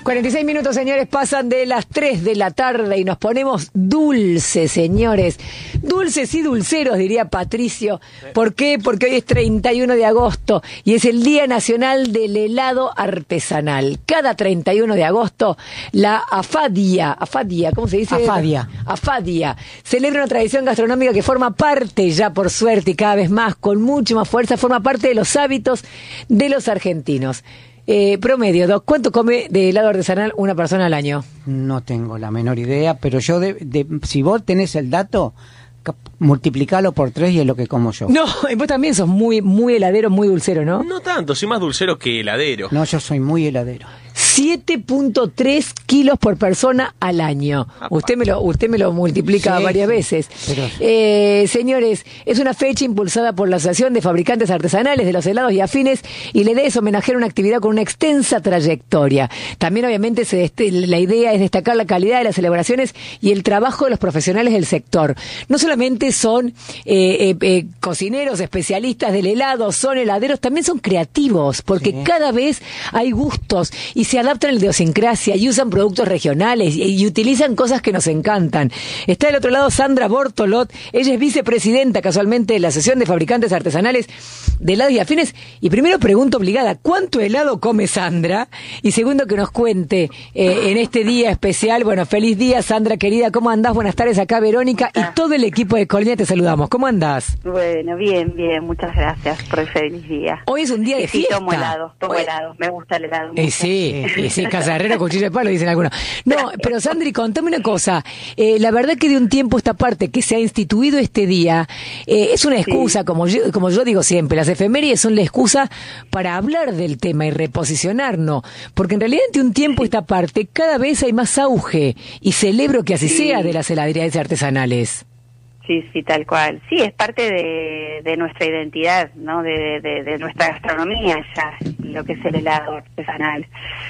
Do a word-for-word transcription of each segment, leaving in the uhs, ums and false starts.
cuarenta y seis minutos, señores, pasan de las tres de la tarde y nos ponemos dulces, señores. Dulces y dulceros, diría Patricio. ¿Por qué? Porque hoy es treinta y uno de agosto y es el Día Nacional del Helado Artesanal. Cada treinta y uno de agosto, la Afadia, Afadia, ¿cómo se dice? Afadia. Afadia celebra una tradición gastronómica que forma parte, ya por suerte y cada vez más, con mucho más fuerza, forma parte de los hábitos de los argentinos. Eh, promedio, Doc, ¿cuánto come de helado artesanal una persona al año? No tengo la menor idea, pero yo, de, de, si vos tenés el dato, multiplicalo por tres y es lo que como yo. No, vos también sos muy, muy heladero, muy dulcero, ¿no? No tanto, soy más dulcero que heladero. No, yo soy muy heladero. siete punto tres kilos por persona al año. Usted me lo, usted me lo multiplica Sí, varias sí, veces. pero- Eh, señores, es una fecha impulsada por la Asociación de Fabricantes Artesanales de los Helados y Afines, y la idea es homenajear una actividad con una extensa trayectoria. También, obviamente, se dest- la idea es destacar la calidad de las celebraciones y el trabajo de los profesionales del sector. No solamente son eh, eh, eh, cocineros, especialistas del helado, son heladeros, también son creativos, porque Sí. cada vez hay gustos y se adaptan a la idiosincrasia y usan productos regionales y, y utilizan cosas que nos encantan. Está del otro lado Sandra Bortolot, ella es vicepresidenta casualmente de la Asociación de Fabricantes Artesanales de Helados y Afines. Y primero pregunto obligada, ¿cuánto helado come Sandra? Y segundo, que nos cuente eh, en este día especial. Bueno, feliz día, Sandra querida, ¿cómo andás? Buenas tardes, acá Verónica y todo el equipo de Colonia te saludamos. ¿Cómo andás? Bueno, bien, bien, muchas gracias por el feliz día. Hoy es un día de Y sí, fiesta. tomo helado, tomo Hoy- helado, me gusta el helado. Eh, mucho. sí, sí, sí, Casarrero, cuchillo de palo, dicen algunos. No, pero Sandri, contame una cosa. Eh, la verdad que de un tiempo esta parte que se ha instituido este día, eh, es una excusa, Sí. como yo, como yo digo siempre, las efemérides son la excusa para hablar del tema y reposicionarnos. Porque en realidad de un tiempo esta parte cada vez hay más auge y celebro que así Sí. sea de las heladerías artesanales. Sí, sí, tal cual. Sí, es parte de, de nuestra identidad, ¿no? De, de, de nuestra gastronomía ya, lo que es el helado artesanal.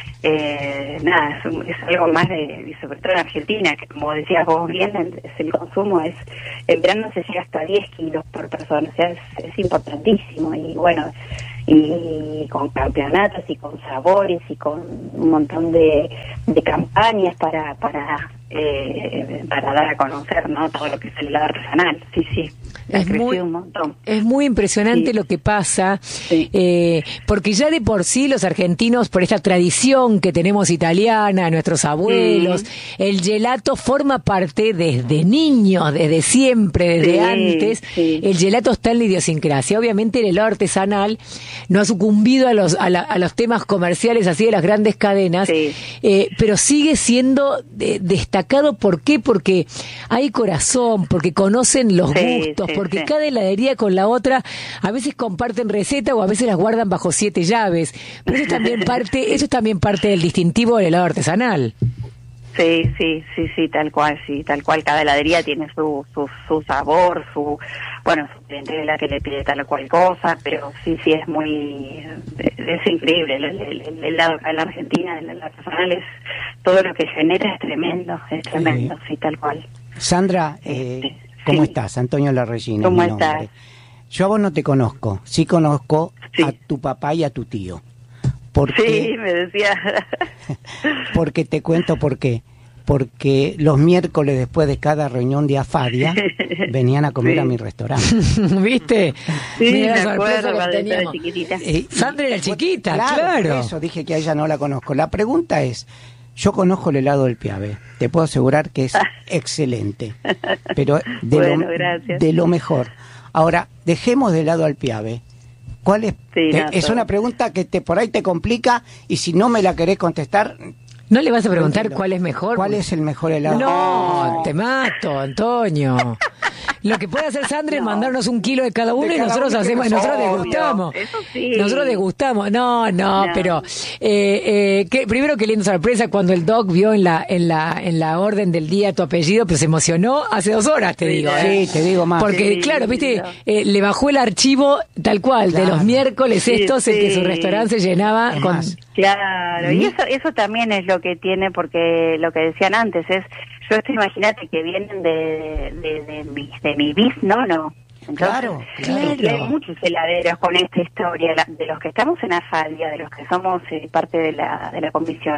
Eh, nada, es, un- es algo más de, y sobre todo en Argentina, que como decías vos bien, el, es el consumo es, en verano se llega hasta diez kilos por persona, o sea, es, es importantísimo. Y bueno, y con campeonatos y con sabores y con un montón de, de campañas para para eh, para dar a conocer, ¿no? Todo lo que es el helado artesanal. Sí, sí, ha Es crecido muy- un montón. Es muy impresionante Sí. lo que pasa, Sí. eh, porque ya de por sí los argentinos, por esta tradición que tenemos italiana, nuestros abuelos, el gelato forma parte desde niños, desde siempre, desde Sí, antes. sí. El gelato está en la idiosincrasia. Obviamente el helado artesanal no ha sucumbido a los, a, la- a los temas comerciales así de las grandes cadenas, Sí. eh, pero sigue siendo de- destacado. ¿Por qué? Porque hay corazón, porque conocen los Sí, gustos, sí, porque sí. cada heladería con la otra a veces comparten receta o a veces las guardan bajo siete llaves. Pero eso es también parte, eso es también parte del distintivo del helado artesanal. Sí, sí, sí, sí, tal cual, sí, tal cual. Cada heladería tiene su, su, su sabor, su, bueno, su clientela que le pide tal o cual cosa, pero sí, sí, es muy, es increíble. El, el, el, el helado acá en la Argentina, el helado artesanal, es, todo lo que genera es tremendo, es tremendo, sí, tal cual. Sandra, eh, Este, ¿cómo sí. estás? Antonio Larregina. ¿Cómo es mi nombre. estás? Yo a vos no te conozco, sí conozco Sí. a tu papá y a tu tío. ¿Por Sí, qué? me decía. Porque te cuento por qué. Porque los miércoles después de cada reunión de Afadia venían a comer Sí. a mi restaurante. ¿Viste? Sí, Mira me la sorpresa acuerdo que cuando estaba teníamos. chiquitita. Eh, y- Sandra era chiquita, claro. Por eso dije que a ella no la conozco. La pregunta es, yo conozco el helado del Piave, te puedo asegurar que es excelente, pero de, Bueno, lo, gracias. de lo mejor. Ahora, dejemos de lado al Piave. ¿Cuál es? Sí, te- no, es todo. una pregunta que te por ahí te complica y si no me la querés contestar, ¿No le vas a preguntar entiendo. cuál es mejor? ¿Cuál es el mejor helado? No, te mato, Antonio. Lo que puede hacer Sandra es No. mandarnos un kilo de cada uno De y cada nosotros uno que hacemos, y nos- nosotros Obvio, degustamos. eso sí. Nosotros degustamos. No, no, No. pero eh, eh, que, primero qué linda sorpresa cuando el doc vio en la en la en la orden del día tu apellido, pero se emocionó hace dos horas, te Sí, digo. sí, ¿eh? te digo más. Porque Sí, claro, viste, lindo. eh, le bajó el archivo tal cual de Claro. los miércoles Sí, estos en que sí. su restaurante se llenaba Es con más, Claro, y eso eso también es lo que tiene, porque lo que decían antes es, yo esto imagínate que vienen de, de, de, mi, de mi bis, ¿no? no Entonces, Claro, claro. y hay muchos heladeros con esta historia, la- de los que estamos en Afadia, de los que somos eh, parte de la, de la comisión.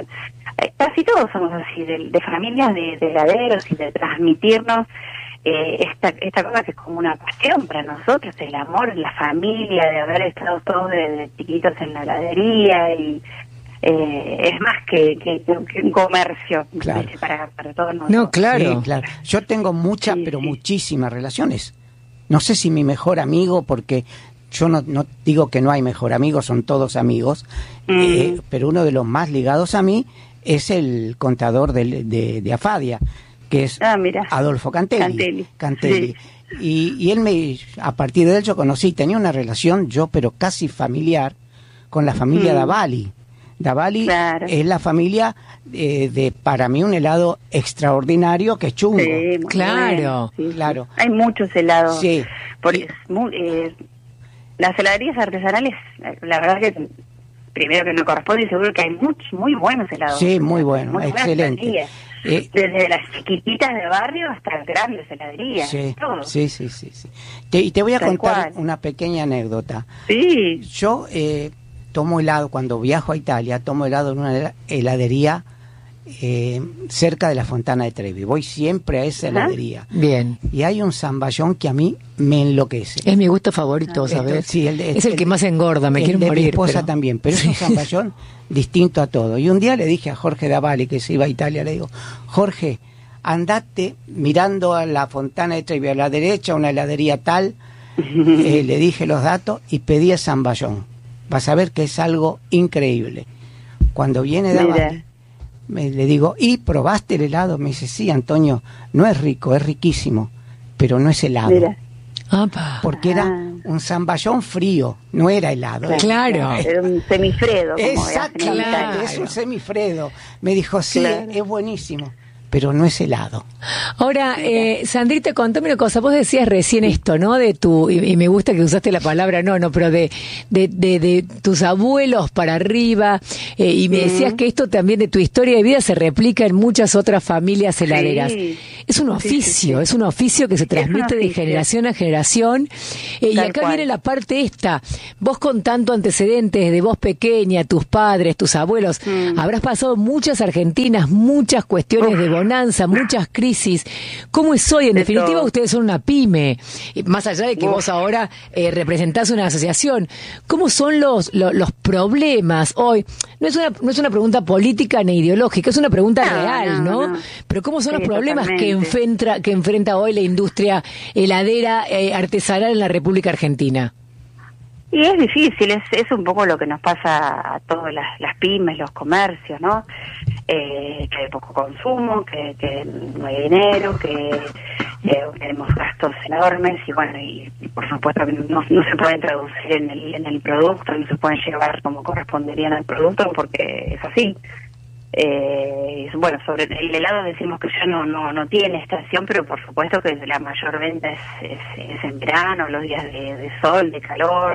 eh, casi todos somos así, de, de familias de, de heladeros y de transmitirnos eh, esta esta cosa que es como una pasión para nosotros, el amor, la familia, de haber estado todos de, de chiquitos en la heladería y eh, es más que, que, que un comercio, claro, para, para todos nosotros. No, claro. Sí, claro. Yo tengo muchas, Sí, pero sí. muchísimas relaciones. No sé si mi mejor amigo, porque yo no, no digo que no hay mejor amigo, son todos amigos, Mm. eh, pero uno de los más ligados a mí es el contador de, de, de Afadia, que es Ah, mira. Adolfo Cantelli. Cantelli. Cantelli. Y, y él me, a partir de él yo conocí, tenía una relación yo, pero casi familiar, con la familia Mm. Davalli. Davalli Claro. es la familia eh, de, para mí, un helado extraordinario que es Chungo. Sí, muy Claro, bueno, sí, sí. claro. Hay muchos helados. Sí. Por, Y- es muy, eh, las heladerías artesanales, eh, la verdad que primero que no corresponde y seguro que hay muchos muy buenos helados. Sí, muy bueno, Muy buenas excelente. heladerías. Eh, Desde las chiquititas de barrio hasta las grandes heladerías. Sí, todo. sí, sí, sí, sí. Te, y te voy a Tal contar cual. una pequeña anécdota. Sí. Yo eh, tomo helado, cuando viajo a Italia, tomo helado en una hela- heladería eh, cerca de la Fontana de Trevi. Voy siempre a esa Ajá. heladería. Bien. Y hay un zamballón que a mí me enloquece. Es mi gusto favorito, ¿sabes? Esto- sí, el de- es el, el que de- más engorda, me el quiero de morir. mi esposa pero- también, pero es un zamballón distinto a todo. Y un día le dije a Jorge Davalli, que se iba a Italia, le digo, Jorge, andate mirando a la Fontana de Trevi a la derecha, una heladería tal, eh, le dije los datos y pedí el zamballón. Vas a ver que es algo increíble. Cuando viene Mira. Davalli, me, le digo, ¿y probaste el helado? Me dice, sí, Antonio, no es rico, es riquísimo, pero no es helado. Mira. Apa. Porque era Ah. un zamballón frío, no era helado. Claro. Era un semifredo, como hacen en Exactamente, Italia. es un semifredo. Me dijo, sí, Claro. es buenísimo, pero no es helado. Ahora, eh, Sandrita, contame una cosa. Vos decías recién esto, ¿no? De tu, y, y me gusta que usaste la palabra no, no, pero de, de, de, de tus abuelos para arriba. Eh, y me decías que esto también de tu historia de vida se replica en muchas otras familias heladeras. Sí. Es un Sí, sí, oficio, sí. es un oficio que se un transmite de oficio. generación a generación. Eh, y Tal acá cual. viene la parte esta. Vos con tanto antecedentes de vos pequeña, tus padres, tus abuelos, Mm. habrás pasado muchas Argentinas, muchas cuestiones de bonanza, muchas crisis. ¿Cómo es hoy? En De definitiva, todo. ustedes son una pyme, y más allá de que Uf. vos ahora eh, representás una asociación. ¿Cómo son los, los, los problemas hoy? No es una no es una pregunta política ni ideológica, es una pregunta No, real, ¿no? no, no. Pero ¿cómo son Sí, los problemas que totalmente. enfrenta, que enfrenta hoy la industria heladera eh, artesanal en la República Argentina? Y es difícil, es, es un poco lo que nos pasa a todas las, las pymes, los comercios, ¿no? Eh, que hay poco consumo, que, que no hay dinero, que eh, tenemos gastos enormes y bueno, y, y por supuesto que no, no se pueden traducir en el, en el producto, no se pueden llevar como corresponderían al producto porque es así. Eh, y bueno, sobre el helado decimos que ya no no no tiene estación, pero por supuesto que la mayor venta es, es, es en verano, los días de, de sol, de calor.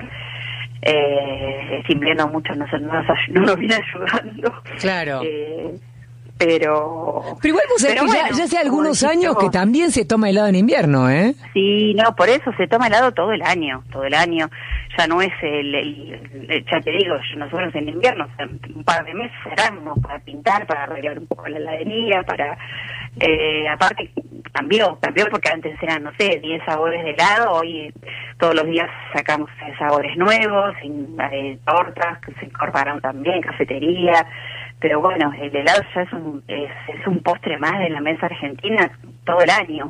Eh, este invierno mucho no, se- no, nos, ay- no nos viene ayudando. Claro. Eh, pero... Pero igual vos sabés pero que ya, bueno, ya hace como algunos decís años vos. que también se toma helado en invierno, ¿eh? Sí, no, por eso se toma helado todo el año, todo el año. Ya no es el, el- el- ya te digo, nosotros en invierno, o sea, un par de meses cerramos para pintar, para arreglar un poco la heladería, para... Eh, aparte, cambió, cambió porque antes eran, no sé, diez sabores de helado, hoy todos los días sacamos eh, sabores nuevos, sin, eh, tortas que se incorporaron también, cafetería... Pero bueno, el helado ya es un, es, es un postre más de la mesa argentina todo el año.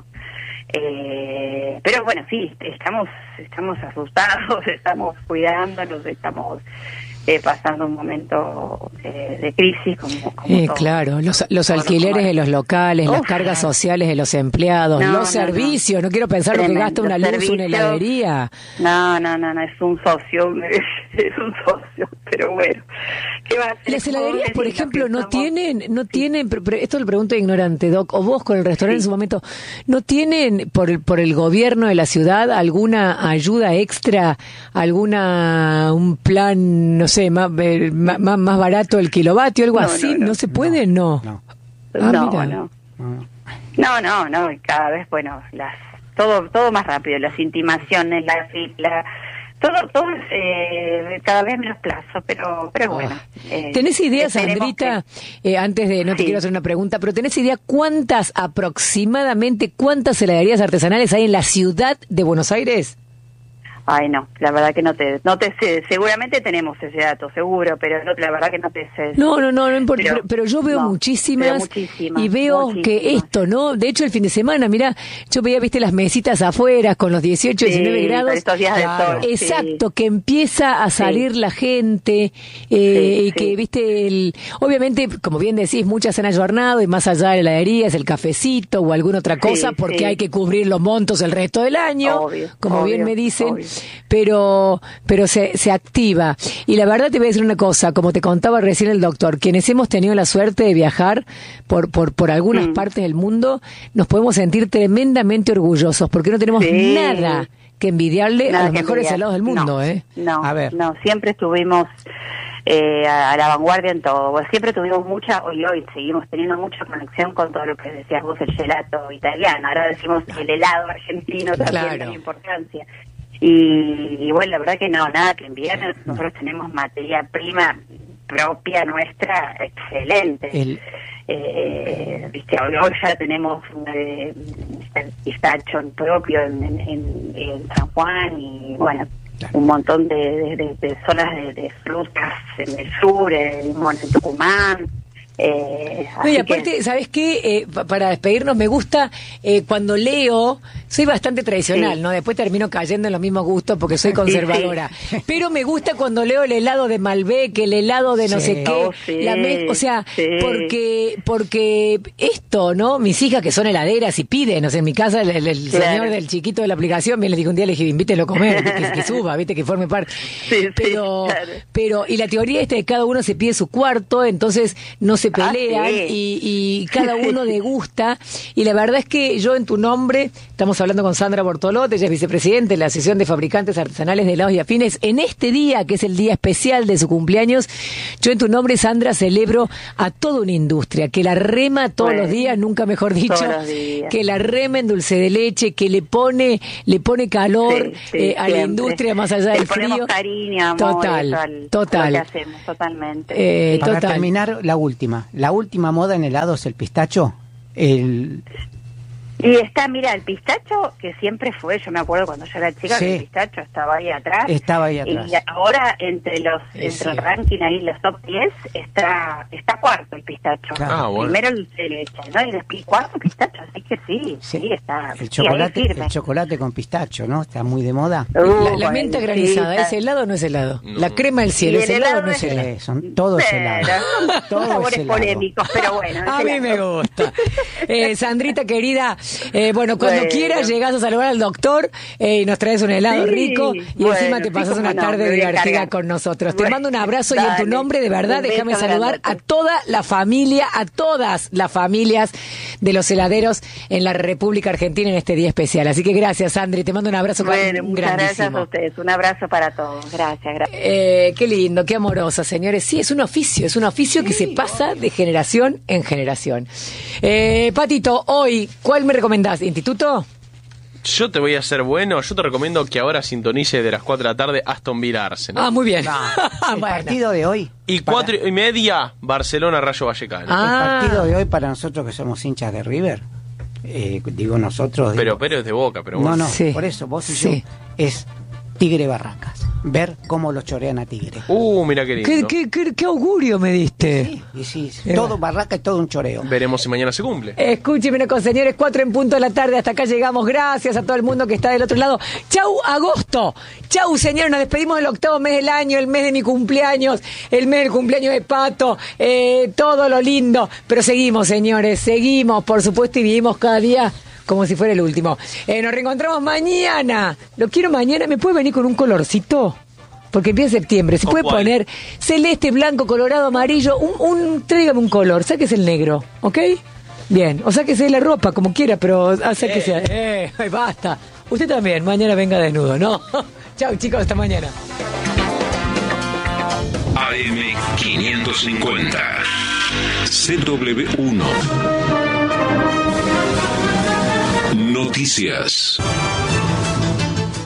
Eh, pero bueno, sí, estamos estamos asustados, estamos cuidándonos, estamos eh, pasando un momento eh, de crisis. Como, como Eh, todo. claro, los, los Como- alquileres como- de los locales, las Uf. cargas sociales de los empleados, No, los no, no. servicios, no, quiero pensar lo que Tremendo. gasta una Los luz, una servicios. heladería. No, no, no, no, es un socio, es un socio, pero bueno. ¿Qué va a hacer? Las heladerías, por Pobres, ejemplo, no estamos- tienen, no tienen, pero- pero esto lo pregunto ignorante, Doc, o vos con el restaurante en Sí. su momento, ¿no tienen por el, por el gobierno de la ciudad alguna ayuda extra, alguna, un plan, no sé, más, eh, más, más más barato el kilovatio, algo No, así? no, ¿No, no. se puede? No. No, Ah, no, mira. no. no. No, no, no, y cada vez, bueno, las todo todo más rápido, las intimaciones, la, la todo, todo es eh, cada vez menos plazo, pero, pero bueno. Eh, ¿Tenés idea, Sandrita, que... eh, antes de, no te sí. quiero hacer una pregunta, pero ¿tenés idea cuántas aproximadamente, cuántas heladerías artesanales hay en la ciudad de Buenos Aires? Ay, no, la verdad que no te, no te sé, seguramente tenemos ese dato, seguro, pero no, la verdad que no te sé. No, no, no, no importa, pero, pero, pero yo veo no, muchísimas, pero muchísimas y veo muchísimas. que esto, ¿no? De hecho, el fin de semana, mira, yo veía, viste, las mesitas afuera con los dieciocho, Sí, diecinueve grados. estos días Claro. de sol. Exacto, Sí. que empieza a salir Sí. la gente, eh, Sí, y que, sí. viste, el, obviamente, como bien decís, muchas han ayornado y más allá de la heladería es el cafecito o alguna otra cosa, Sí, porque sí. hay que cubrir los montos el resto del año, Obvio, como bien obvio, me dicen, obvio. pero pero se, se activa. Y la verdad te voy a decir una cosa, como te contaba recién el doctor, quienes hemos tenido la suerte de viajar por, por, por algunas Mm. partes del mundo, nos podemos sentir tremendamente orgullosos, porque no tenemos Sí. nada que envidiarle Nada a los que mejores envidiar. helados del mundo, no, ¿eh? No, A ver. no, siempre estuvimos eh, a, a la vanguardia en todo. Bueno, siempre tuvimos mucha, hoy hoy seguimos teniendo mucha conexión con todo lo que decías vos, el gelato italiano. Ahora decimos el helado argentino también, Claro. tiene importancia. Y, y bueno, la verdad que no, nada que enviar. Nosotros tenemos materia prima propia nuestra excelente. El- Eh, viste, hoy, hoy ya tenemos eh, el pistacho propio en, en, en, en San Juan y bueno, Claro. un montón de, de, de, de zonas de, de frutas en el sur, el limón en Tucumán. Eh, No, y así aparte, que- ¿sabes qué? Eh, pa- para despedirnos, me gusta eh, cuando leo, soy bastante tradicional, Sí. ¿no? Después termino cayendo en los mismos gustos porque soy conservadora. sí. Pero me gusta cuando leo el helado de Malbec, el helado de no Sí. sé qué. Oh, sí, la me- o sea, sí. porque porque esto, ¿no? Mis hijas que son heladeras y piden, o sea, en mi casa el, el- el Claro. señor del chiquito de la aplicación, bien les dije un día, le dije, invítelo a comer, que, que suba, viste, que forme parte. Sí, sí, pero, claro. pero, y la teoría esta de cada uno se pide su cuarto, entonces no se Ah, pelean. sí. Y, y cada uno degusta. Y la verdad es que yo en tu nombre, estamos hablando con Sandra Bortolot, ella es vicepresidente de la Asociación de Fabricantes Artesanales de Helados y Afines, en este día, que es el día especial de su cumpleaños, yo en tu nombre, Sandra, celebro a toda una industria, que la rema todos Bueno, los días, nunca mejor dicho, todos los días. que la rema en dulce de leche, que le pone, le pone calor Sí, sí, eh, a la siempre. industria más allá Le del ponemos frío. cariño, amor, Total, eso al- total. a lo que hacemos, totalmente. Eh, Para total. terminar, la última. La última moda en helado es el pistacho. El, Y está, mira, el pistacho que siempre fue, yo me acuerdo cuando yo era chica, Sí. que el pistacho estaba ahí atrás. Estaba ahí atrás. Y ahora entre los Sí, entre el sí. ranking ahí, los top diez, está está cuarto el pistacho. Claro. Ah, bueno. Primero el dulce de leche, ¿no? Y después cuarto pistacho, así que sí, sí, Sí. está. el sí, ahí chocolate, firme. el chocolate con pistacho, ¿no? Está muy de moda. Uh, La, la bueno, menta sí, granizada, está- ¿es helado o no es helado? No. La crema del cielo, Y ¿es el helado o helado no es es- helado? Eh, son todos helados. Pero, Todo es sabores helado. polémicos, pero bueno. A es mí me helado. gusta. Eh, Sandrita, querida, eh, bueno, cuando Bueno. quieras llegás a saludar al doctor eh, y nos traes un helado Sí, rico y bueno, encima te sí, pasas cómo una no, tarde me voy a divertida encargar. con nosotros. Te Bueno, mando un abrazo y en tu dale. nombre, de verdad, Un beso déjame saludar a grandote. toda la familia, a todas las familias de los heladeros en la República Argentina en este día especial. Así que gracias, Sandri, te mando un abrazo Bueno, muchas gracias grandísimo. a ustedes. Un abrazo para todos. Gracias, gracias. Eh, qué lindo, qué amorosa, señores. Sí, es un oficio, es un oficio que se pasa de generación en generación. Eh, Patito, hoy, ¿cuál me recomendás? ¿Instituto? Yo te voy a ser bueno. Yo te recomiendo que ahora sintonice de las cuatro de la tarde Aston Villa Arsenal. Ah, muy bien. El Bueno. partido de hoy. Y para- cuatro y media Barcelona Rayo Vallecano. Ah. El partido de hoy para nosotros que somos hinchas de River, eh, digo nosotros. digo- pero pero es de Boca, pero no, bueno. no, Sí. por eso vos y Sí. yo es Tigre Barracas. Ver cómo lo chorean a Tigre. Uh, mira qué ¿Qué, lindo. qué, qué- qué augurio me diste? Sí, y sí, Eh, todo Barraca y todo un choreo. Veremos si mañana se cumple. Escúcheme una cosa, señores, cuatro en punto de la tarde, hasta acá llegamos. Gracias a todo el mundo que está del otro lado. Chau, agosto. Chau, señores, nos despedimos del octavo mes del año, el mes de mi cumpleaños, el mes del cumpleaños de Pato, eh, todo lo lindo. Pero seguimos, señores, seguimos, por supuesto, y vivimos cada día como si fuera el último. Eh, nos reencontramos mañana. Lo quiero mañana. ¿Me puede venir con un colorcito? Porque empieza septiembre. ¿Se ¿Con puede cuál? poner celeste, blanco, colorado, amarillo? Un, un, tráigame un color. Sáquese el negro, ¿ok? Bien. O sáquese la ropa, como quiera, pero ah, sáquese. Eh, eh, basta. Usted también. Mañana venga desnudo, ¿no? Chau, chicos. Hasta mañana. A M quinientos cincuenta C W uno Noticias.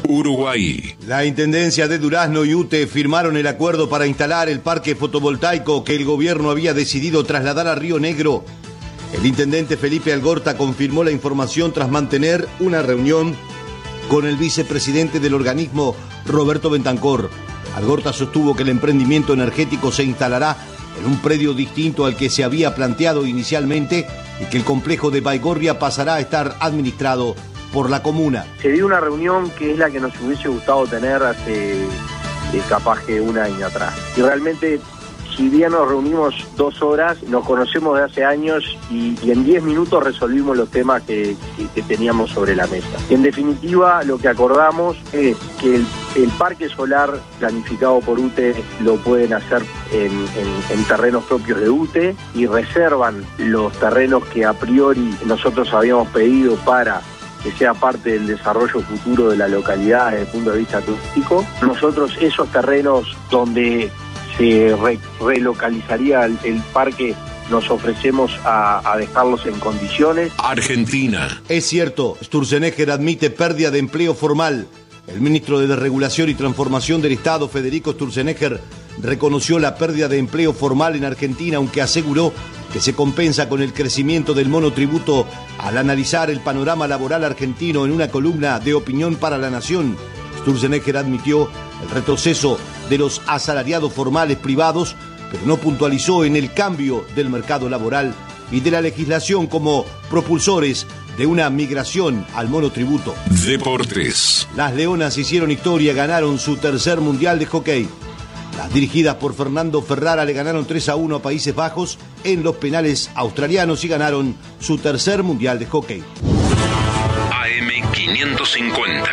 Uruguay. La Intendencia de Durazno y UTE firmaron el acuerdo para instalar el parque fotovoltaico que el gobierno había decidido trasladar a Río Negro. El intendente Felipe Algorta confirmó la información tras mantener una reunión con el vicepresidente del organismo, Roberto Bentancor. Algorta sostuvo que el emprendimiento energético se instalará en un predio distinto al que se había planteado inicialmente y que el complejo de Baigorria pasará a estar administrado por la comuna. Se dio una reunión que es la que nos hubiese gustado tener hace eh, capaz que un año atrás. Y realmente, si bien nos reunimos dos horas, nos conocemos de hace años y, y en diez minutos resolvimos los temas que, que, que teníamos sobre la mesa. En definitiva, lo que acordamos es que el, el parque solar planificado por UTE lo pueden hacer en, en, en terrenos propios de UTE y reservan los terrenos que a priori nosotros habíamos pedido para que sea parte del desarrollo futuro de la localidad desde el punto de vista turístico. Nosotros esos terrenos donde se re, relocalizaría el, el parque, nos ofrecemos a, a dejarlos en condiciones. Argentina. Es cierto, Sturzenegger admite pérdida de empleo formal. El ministro de Desregulación y Transformación del Estado, Federico Sturzenegger, reconoció la pérdida de empleo formal en Argentina, aunque aseguró que se compensa con el crecimiento del monotributo al analizar el panorama laboral argentino en una columna de Opinión para la Nación. Sturzenegger admitió el retroceso de los asalariados formales privados, pero no puntualizó en el cambio del mercado laboral y de la legislación como propulsores de una migración al monotributo. Deportes. Las Leonas hicieron historia, ganaron su tercer mundial de hockey. Las dirigidas por Fernando Ferrara le ganaron tres a uno a Países Bajos en los penales australianos y ganaron su tercer mundial de hockey. A M quinientos cincuenta.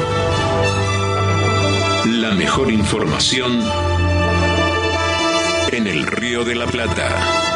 La mejor información en el Río de la Plata.